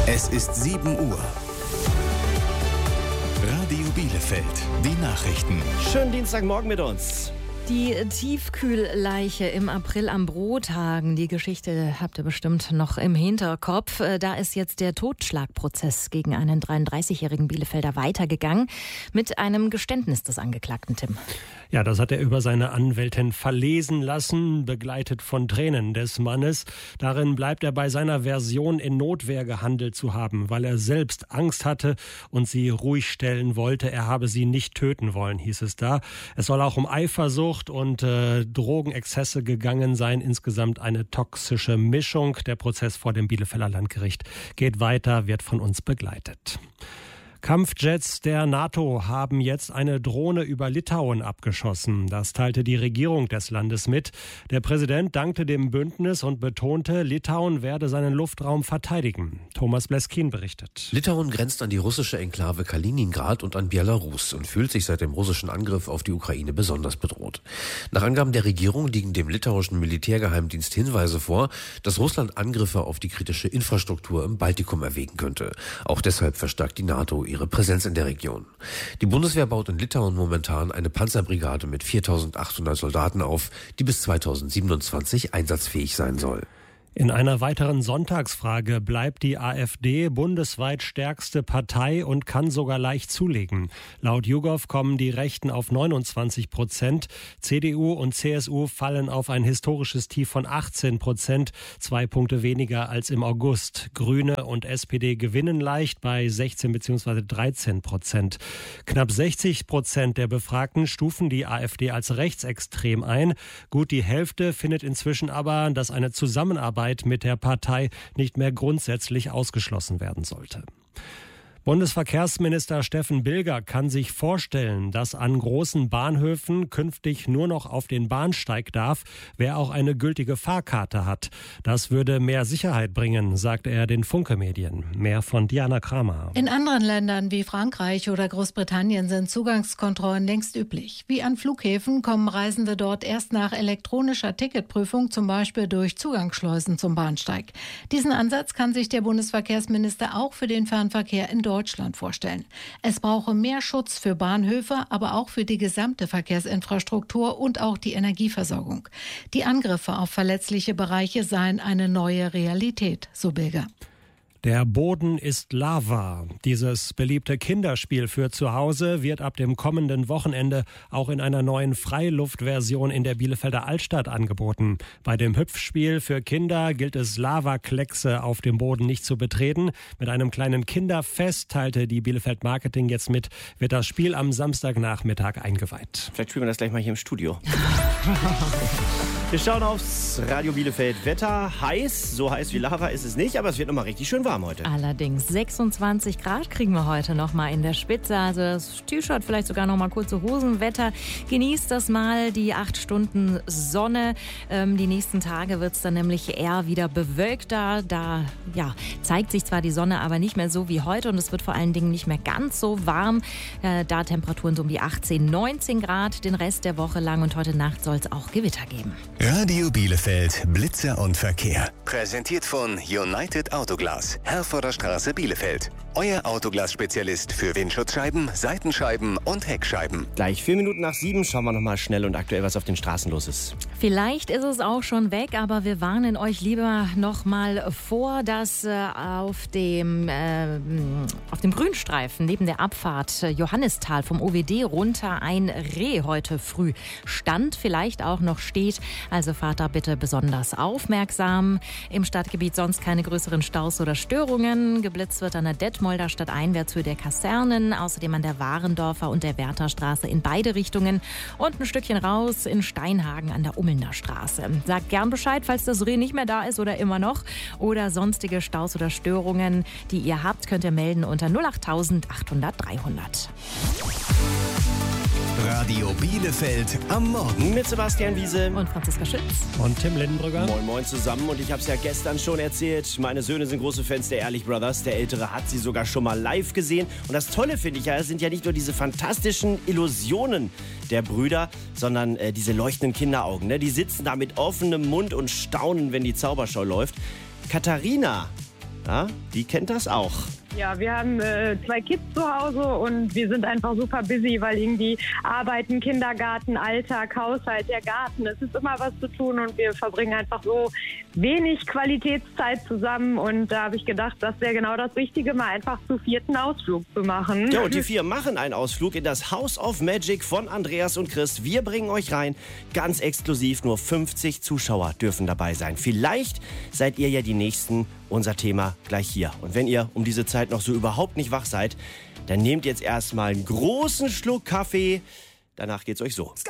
Es ist 7 Uhr. Radio Bielefeld, die Nachrichten. Schönen Dienstagmorgen mit uns. Die Tiefkühlleiche im April am Brothagen, die Geschichte habt ihr bestimmt noch im Hinterkopf. Da ist jetzt der Totschlagprozess gegen einen 33-jährigen Bielefelder weitergegangen mit einem Geständnis des Angeklagten, Tim. Ja, das hat er über seine Anwältin verlesen lassen, begleitet von Tränen des Mannes. Darin bleibt er bei seiner Version, in Notwehr gehandelt zu haben, weil er selbst Angst hatte und sie ruhig stellen wollte. Er habe sie nicht töten wollen, hieß es da. Es soll auch um Eifersucht und Drogenexzesse gegangen sein. Insgesamt eine toxische Mischung. Der Prozess vor dem Bielefelder Landgericht geht weiter, wird von uns begleitet. Kampfjets der NATO haben jetzt eine Drohne über Litauen abgeschossen. Das teilte die Regierung des Landes mit. Der Präsident dankte dem Bündnis und betonte, Litauen werde seinen Luftraum verteidigen. Thomas Bleskin berichtet. Litauen grenzt an die russische Enklave Kaliningrad und an Belarus und fühlt sich seit dem russischen Angriff auf die Ukraine besonders bedroht. Nach Angaben der Regierung liegen dem litauischen Militärgeheimdienst Hinweise vor, dass Russland Angriffe auf die kritische Infrastruktur im Baltikum erwägen könnte. Auch deshalb verstärkt die NATO ihre Präsenz in der Region. Die Bundeswehr baut in Litauen momentan eine Panzerbrigade mit 4.800 Soldaten auf, die bis 2027 einsatzfähig sein soll. In einer weiteren Sonntagsfrage bleibt die AfD bundesweit stärkste Partei und kann sogar leicht zulegen. Laut YouGov kommen die Rechten auf 29%. CDU und CSU fallen auf ein historisches Tief von 18%, 2 Punkte weniger als im August. Grüne und SPD gewinnen leicht bei 16 bzw. 13%. Knapp 60% der Befragten stufen die AfD als rechtsextrem ein. Gut die Hälfte findet inzwischen aber, dass eine Zusammenarbeit mit der Partei nicht mehr grundsätzlich ausgeschlossen werden sollte. Bundesverkehrsminister Steffen Bilger kann sich vorstellen, dass an großen Bahnhöfen künftig nur noch auf den Bahnsteig darf, wer auch eine gültige Fahrkarte hat. Das würde mehr Sicherheit bringen, sagte er den Funke-Medien. Mehr von Diana Kramer. In anderen Ländern wie Frankreich oder Großbritannien sind Zugangskontrollen längst üblich. Wie an Flughäfen kommen Reisende dort erst nach elektronischer Ticketprüfung, zum Beispiel durch Zugangsschleusen zum Bahnsteig. Diesen Ansatz kann sich der Bundesverkehrsminister auch für den Fernverkehr in Deutschland vorstellen. Es brauche mehr Schutz für Bahnhöfe, aber auch für die gesamte Verkehrsinfrastruktur und auch die Energieversorgung. Die Angriffe auf verletzliche Bereiche seien eine neue Realität, so Bilger. Der Boden ist Lava. Dieses beliebte Kinderspiel für zu Hause wird ab dem kommenden Wochenende auch in einer neuen Freiluftversion in der Bielefelder Altstadt angeboten. Bei dem Hüpfspiel für Kinder gilt es, Lavakleckse auf dem Boden nicht zu betreten. Mit einem kleinen Kinderfest, teilte die Bielefeld Marketing jetzt mit, wird das Spiel am Samstagnachmittag eingeweiht. Vielleicht spielen wir das gleich mal hier im Studio. Wir schauen aufs Radio Bielefeld Wetter. Heiß, so heiß wie Lava ist es nicht, aber es wird nochmal richtig schön warm heute. Allerdings 26 Grad kriegen wir heute nochmal in der Spitze. Also das T-Shirt, vielleicht sogar nochmal kurze Hosenwetter. Genießt das mal, die 8 Stunden Sonne. Die nächsten Tage wird es dann nämlich eher wieder bewölkter. Da zeigt sich zwar die Sonne, aber nicht mehr so wie heute. Und es wird vor allen Dingen nicht mehr ganz so warm. Da Temperaturen so um die 18, 19 Grad den Rest der Woche lang. Und heute Nacht soll es auch Gewitter geben. Radio Bielefeld, Blitzer und Verkehr. Präsentiert von United Autoglas, Herforder Straße, Bielefeld. Euer Autoglas-Spezialist für Windschutzscheiben, Seitenscheiben und Heckscheiben. Gleich 4 Minuten nach 7 schauen wir nochmal schnell und aktuell, was auf den Straßen los ist. Vielleicht ist es auch schon weg, aber wir warnen euch lieber nochmal vor, dass auf dem Grünstreifen neben der Abfahrt Johannisthal vom OWD runter ein Reh heute früh stand, vielleicht auch noch steht. Also fahrt da bitte besonders aufmerksam. Im Stadtgebiet sonst keine größeren Staus oder Störungen. Geblitzt wird an der Detmolder stadteinwärtshöhe der Kasernen, außerdem an der Warendorfer und der Wärterstraße in beide Richtungen und ein Stückchen raus in Steinhagen an der Ummelnder Straße. Sagt gern Bescheid, falls das Reh nicht mehr da ist oder immer noch. Oder sonstige Staus oder Störungen, die ihr habt, könnt ihr melden unter 08000 800 300. Radio Bielefeld am Morgen. Mit Sebastian Wiese und Franziska Schütz. Und Tim Lindenbrügger. Moin Moin zusammen. Und ich habe es ja gestern schon erzählt, meine Söhne sind große Fans der Ehrlich Brothers. Der Ältere hat sie sogar schon mal live gesehen. Und das Tolle finde ich ja, es sind ja nicht nur diese fantastischen Illusionen der Brüder, sondern diese leuchtenden Kinderaugen. Ne? Die sitzen da mit offenem Mund und staunen, wenn die Zaubershow läuft. Katharina Ja, die kennt das auch. Ja, wir haben 2 Kids zu Hause und wir sind einfach super busy, weil irgendwie Arbeiten, Kindergarten, Alltag, Haushalt, der Garten, es ist immer was zu tun und wir verbringen einfach so wenig Qualitätszeit zusammen und da habe ich gedacht, das wäre genau das Richtige, mal einfach zu 4. Ausflug zu machen. Ja, und die 4 machen einen Ausflug in das House of Magic von Andreas und Chris. Wir bringen euch rein, ganz exklusiv, nur 50 Zuschauer dürfen dabei sein. Vielleicht seid ihr ja die Nächsten, unser Thema gleich hier. Und wenn ihr um diese Zeit noch so überhaupt nicht wach seid, dann nehmt jetzt erstmal einen großen Schluck Kaffee. Danach geht's euch so.